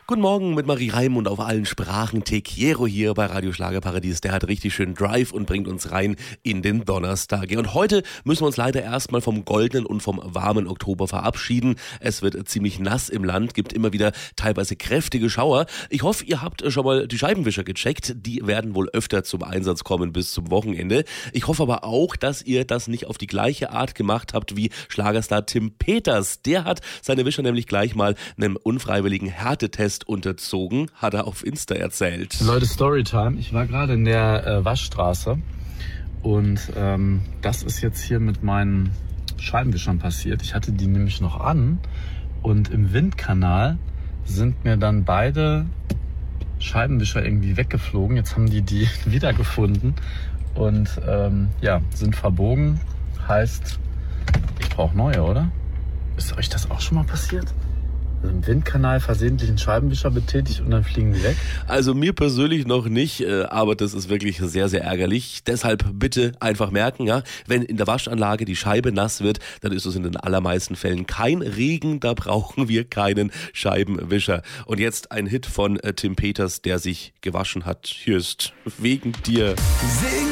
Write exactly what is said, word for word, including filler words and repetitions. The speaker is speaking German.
Guten Morgen mit Marie Reim und auf allen Sprachen. Tequiero hier bei Radio Schlagerparadies. Der hat richtig schön Drive und bringt uns rein in den Donnerstag. Und heute müssen wir uns leider erstmal vom goldenen und vom warmen Oktober verabschieden. Es wird ziemlich nass im Land, gibt immer wieder teilweise kräftige Schauer. Ich hoffe, ihr habt schon mal die Scheibenwischer gecheckt. Die werden wohl öfter zum Einsatz kommen bis zum Wochenende. Ich hoffe aber auch, dass ihr das nicht auf die gleiche Art gemacht habt wie Schlagerstar Tim Peters. Der hat seine Wischer nämlich gleich mal einem unfreiwilligen Härtetest unterzogen, hat er auf Insta erzählt. Leute, Storytime. Ich war gerade in der äh, Waschstraße und ähm, das ist jetzt hier mit meinen Scheibenwischern passiert. Ich hatte die nämlich noch an und im Windkanal sind mir dann beide Scheibenwischer irgendwie weggeflogen. Jetzt haben die die wiedergefunden und ähm, ja, sind verbogen. Heißt, ich brauche neue, oder? Ist euch das auch schon mal passiert? Also im Windkanal versehentlich einen Scheibenwischer betätigt und dann fliegen die weg? Also mir persönlich noch nicht, aber das ist wirklich sehr, sehr ärgerlich. Deshalb bitte einfach merken, ja, wenn in der Waschanlage die Scheibe nass wird, dann ist es in den allermeisten Fällen kein Regen, da brauchen wir keinen Scheibenwischer. Und jetzt ein Hit von Tim Peters, der sich gewaschen hat. Hier ist Wegen dir. Sing